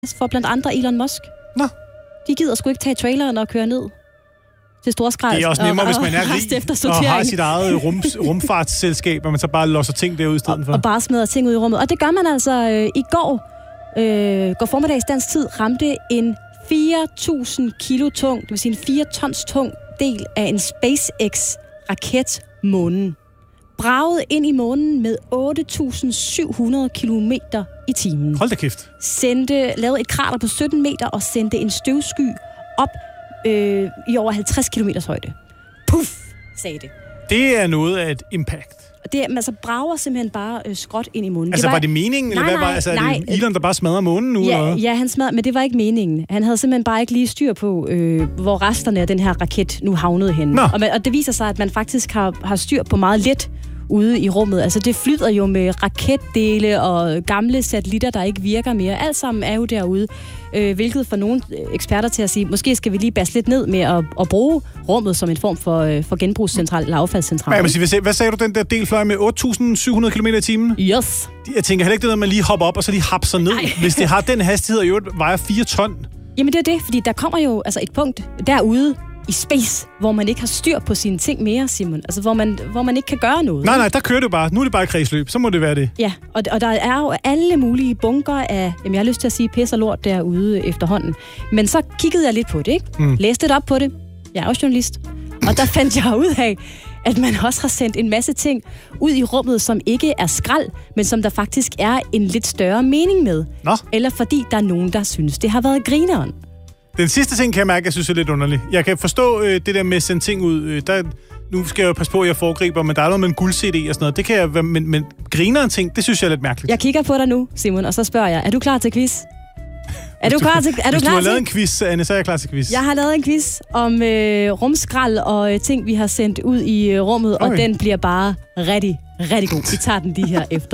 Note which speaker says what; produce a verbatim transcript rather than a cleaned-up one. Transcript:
Speaker 1: for blandt andre Elon Musk.
Speaker 2: Nå.
Speaker 1: De gider sgu ikke tage traileren og køre ned til Storskrald.
Speaker 2: Det er også nemmere, og, og, hvis man er rig og har sit eget rum, rumfartsselskab, og man så bare losser ting derude i stedet
Speaker 1: og,
Speaker 2: for.
Speaker 1: Og bare smider ting ud i rummet. Og det gør man altså øh, i går. Øh, går formiddags dansk tid ramte en fire tusind kilo tung, det vil sige en fire tons tung del af en SpaceX-raket månen. Bragede ind i månen med otte tusind syv hundrede kilometer i timen.
Speaker 2: Hold da kæft.
Speaker 1: Sendte, lavede et krater på sytten meter og sendte en støvsky op øh, i over halvtreds kilometers højde. Puff, sagde det.
Speaker 2: Det er noget af et impact.
Speaker 1: Og det altså brager simpelthen bare øh, skråt ind i månen.
Speaker 2: Altså
Speaker 1: det
Speaker 2: var, var det meningen?
Speaker 1: Nej,
Speaker 2: eller hvad var, altså,
Speaker 1: nej,
Speaker 2: er det Elon, der bare smadrer månen nu?
Speaker 1: Ja,
Speaker 2: eller?
Speaker 1: ja, han smadrer, men det var ikke meningen. Han havde simpelthen bare ikke lige styr på, øh, hvor resterne af den her raket nu havnede henne. Og, man, og det viser sig, at man faktisk har, har styr på meget lidt ude i rummet. Altså det flyder jo med raketdele og gamle satellitter, der ikke virker mere. Alt sammen er jo derude, øh, hvilket for nogle eksperter til at sige, måske skal vi lige basse lidt ned med at, at bruge rummet som en form for, øh, for genbrugscentral eller affaldscentral.
Speaker 2: Ja, sige, hvad sagde du, den der del fløj med otte tusind syv hundrede kilometer i timen?
Speaker 1: Yes.
Speaker 2: Jeg tænker heller ikke det, at man lige hopper op og så lige hapser ned. Ej. Hvis det har den hastighed, og jo vejer fire ton.
Speaker 1: Jamen det er det, fordi der kommer jo altså et punkt derude i space, hvor man ikke har styr på sine ting mere, Simon. Altså, hvor man, hvor man ikke kan gøre noget.
Speaker 2: Nej, nej, der kører det bare. Nu er det bare kredsløb. Så må det være det.
Speaker 1: Ja, og, og der er jo alle mulige bunker af, jamen jeg har lyst til at sige pis og lort derude efterhånden. Men så kiggede jeg lidt på det, ikke? Mm. Læste lidt op på det. Jeg er også journalist. Og der fandt jeg ud af, at man også har sendt en masse ting ud i rummet, som ikke er skrald, men som der faktisk er en lidt større mening med.
Speaker 2: Nå.
Speaker 1: Eller fordi der er nogen, der synes, det har været grineren.
Speaker 2: Den sidste ting kan jeg mærke, jeg synes er lidt underligt. Jeg kan forstå øh, det der med at sende ting ud. Øh, der, nu skal jeg jo passe på, at jeg foregriber, men der er noget med en guld-C D og sådan noget. Det kan jeg, men, men grineren ting, det synes jeg er lidt mærkeligt.
Speaker 1: Jeg kigger på dig nu, Simon, og så spørger jeg, er du klar til quiz? Er du, du klar til er
Speaker 2: Hvis
Speaker 1: du,
Speaker 2: du
Speaker 1: klar
Speaker 2: har lavet
Speaker 1: til?
Speaker 2: en quiz, Anne, så er jeg klar til quiz.
Speaker 1: Jeg har lavet en quiz om øh, rumskrald og øh, ting, vi har sendt ud i øh, rummet, okay. Og den bliver bare rigtig, rigtig god. Vi tager den lige her efter.